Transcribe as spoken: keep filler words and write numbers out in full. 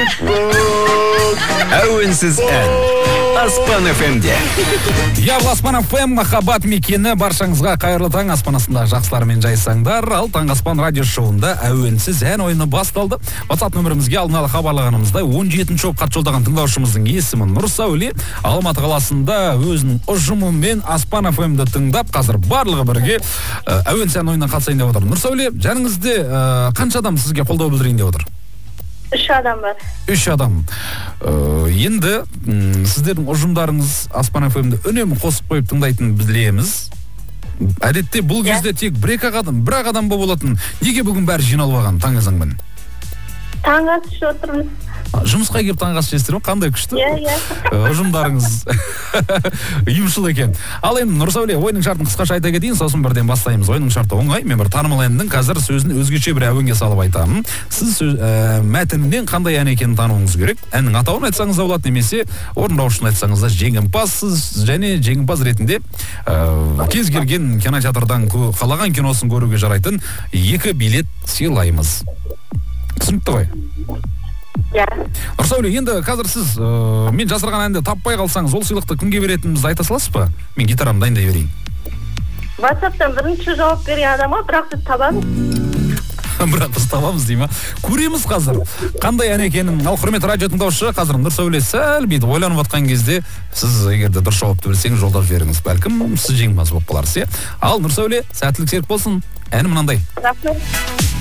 Әуенсіз ән Аспан эф эмде. Я бұл Аспан эф эм, махаббат мекені. Баршаңызға қайырлы таң. Аспан астындағы жақсылармен жайсаңдар. Ал таң аспан радио шоуында әуенсіз ән ойыны басталды. WhatsApp нөмірімізге алдын ала хабарлағанымызда он жетінші болып хат жолдаған тыңдаушымыздың есімі Нұрсәуле. Алматы қаласында өзінің ұжымымен Аспан эф эмді тыңдап, қазір барлығы бірге әуенсіз ән ойынына қатысайын деп отыр. Нұрсәуле, жаныңызде қанша адам сізге қолдау білдірейін деп отыр? Үш адам бар. Үш адам. Ә, енді м, сіздердің ұжымдарыңыз Аспан эф эмді үнемі қосып қойып тыңдайтын білеміз. Әдетте бұл кезде тек бір-ақ адам, бір-ақ адам болып болатын. Неге бүгін бәрі жиналып алған таң азанмен? Таң асып отырмыз. Жұмысқа келіп таңғы ас ішесіздер ме? Қандай күшті? Иә, иә. Ұжымдарыңыз ұйымшыл екен. Ал енді Нұрсәуле, ойынның шартын қысқаша айта кетейін, сосын бірден бастаймыз. Ойынның шарты оңай. Мен бір танымал әннің қазір сөзін өзгеше бір әуенге салып айтамын. Сіз сөз, ә, мәтіннен қандай ән екенін тануыңыз керек. Әннің атауын айтсаңыз да болады, немесе орындаушыны айтсаңыз да жеңімпазсыз, және жеңімпаз ретінде ә, кез келген кинотеатрдан қалаған киносын көруге жарайтын екі билет сыйлаймыз. Түсінікті ғой? Иә. Нұрсәуле, енді қазір сіз ә, мен жасырған әнді таппай қалсаңыз, ол сыйлықты кімге беретінімізді айта саласыз ба? Мен гитарамды дайындай берейін. WhatsApp-тан бірінші жауап берген адамға, бірақ біз табамыз. Бірақ біз табамыз дей ма? Көреміз қазір. Қандай ән екенін. Ал құрметті радио тыңдаушы, қазір Нұрсәуле сәл бүйтіп ойланып отқан кезде, сіз егер де дұрыс жауапты білсеңіз, жолдап жіберіңіз. Бәлкім сіз жеңімпаз болып қаларсыз, иә? Ал Нұрсәуле, сәттілік серік болсын. Әні мынандай. Рахмет.